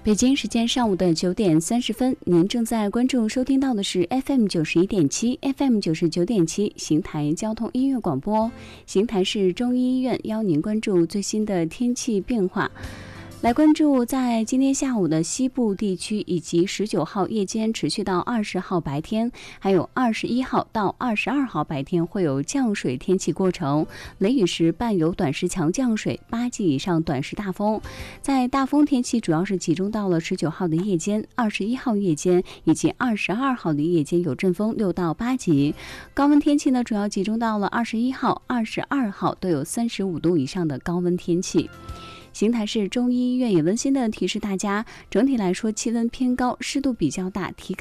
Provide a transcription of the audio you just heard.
北京时间上午的9点30分，您正在关注收听到的是 FM91.7、FM 99.7邢台交通音乐广播。邢台市中医医院邀您关注最新的天气变化。来关注在今天下午的西部地区，以及19号夜间持续到20号白天，还有21号到22号白天会有降水天气过程，雷雨时伴有短时强降水，8级以上短时大风。在大风天气主要是集中到了19号的夜间、21号夜间以及22号的夜间有阵风6到8级。高温天气呢，主要集中到了21号、22号都有35度以上的高温天气。邢台市中医医院也温馨的提示大家，整体来说气温偏高，湿度比较大，体感